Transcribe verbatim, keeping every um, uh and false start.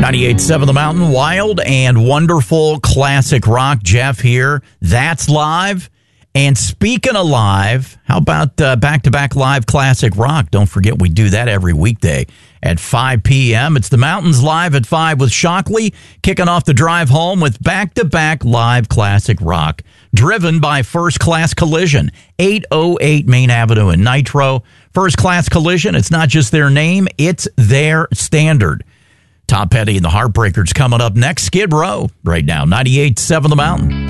ninety-eight point seven The Mountain, wild and wonderful classic rock. Jeff here. That's live. And speaking of live, how about uh, back-to-back live classic rock? Don't forget we do that every weekday at five p.m. It's The Mountains live at five with Shockley, kicking off the drive home with back-to-back live classic rock, driven by First Class Collision, eight oh eight Main Avenue in Nitro. First Class Collision, it's not just their name, it's their standard. Tom Petty and the Heartbreakers coming up next. Skid Row right now, ninety-eight point seven The Mountain.